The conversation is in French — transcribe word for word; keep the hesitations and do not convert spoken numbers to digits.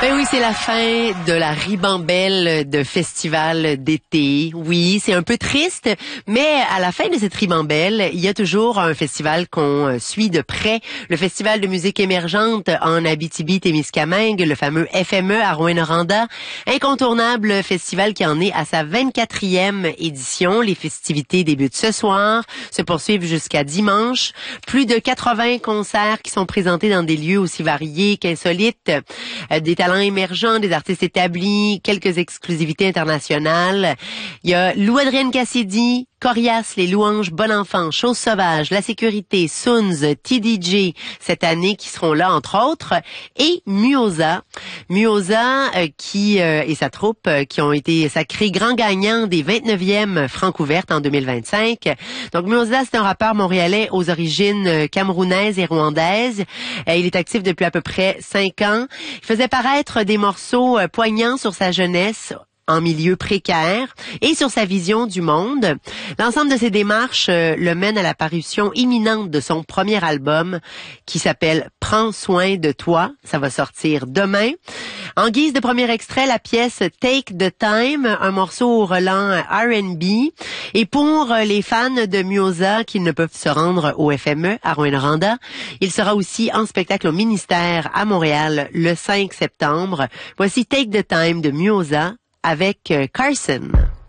Ben oui, c'est la fin de la ribambelle de festival d'été. Oui, c'est un peu triste, mais à la fin de cette ribambelle, il y a toujours un festival qu'on suit de près. Le Festival de musique émergente en Abitibi-Témiscamingue, le fameux F M E à Rouyn-Noranda. Incontournable festival qui en est à sa vingt-quatrième édition. Les festivités débutent ce soir, se poursuivent jusqu'à dimanche. Plus de quatre-vingts concerts qui sont présentés dans des lieux aussi variés qu'insolites. Des talents émergents, des artistes établis, quelques exclusivités internationales. Il y a Lou-Adrienne Cassidy, Corias, Les Louanges, Bon Enfant, Chose Sauvage, La Sécurité, Soons, T D J cette année qui seront là entre autres, et Muoza. Muoza euh, qui euh, et sa troupe euh, qui ont été sacrés grands gagnants des vingt-neuvièmes Francouvertes en deux mille vingt-cinq. Donc Muoza, c'est un rappeur montréalais aux origines euh, camerounaises et rwandaises. Euh, il est actif depuis à peu près cinq ans. Il faisait paraître des morceaux euh, poignants sur sa jeunesse en milieu précaire et sur sa vision du monde. L'ensemble de ces démarches euh, le mène à la parution imminente de son premier album qui s'appelle « Prends soin de toi ». Ça va sortir demain. En guise de premier extrait, la pièce « Take the Time », un morceau au relent R and B. Et pour les fans de Muoza qui ne peuvent se rendre au F M E à Rouyn-Noranda, il sera aussi en spectacle au Ministère à Montréal le cinq septembre. Voici « Take the Time » de Muoza avec Carson.